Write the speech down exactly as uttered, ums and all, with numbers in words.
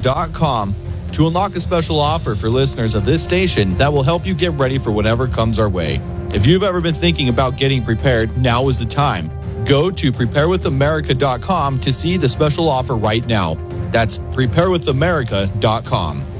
dot com to unlock a special offer for listeners of this station that will help you get ready for whatever comes our way. If you've ever been thinking about getting prepared, now is the time. Go to prepare with america dot com to see the special offer right now. That's prepare with america dot com.